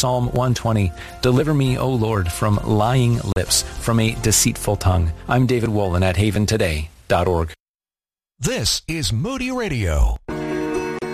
Psalm 120, "Deliver me, O Lord, from lying lips, from a deceitful tongue." I'm David Wolin at haventoday.org. This is Moody Radio.